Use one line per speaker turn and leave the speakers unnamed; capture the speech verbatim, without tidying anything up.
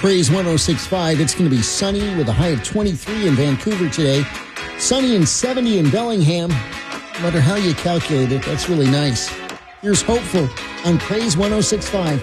Praise one oh six point five. It's going to be sunny with a high of twenty-three in Vancouver today. Sunny and seventy in Bellingham. No matter how you calculate it, that's really nice. Here's Hopeful on Praise one oh six point five.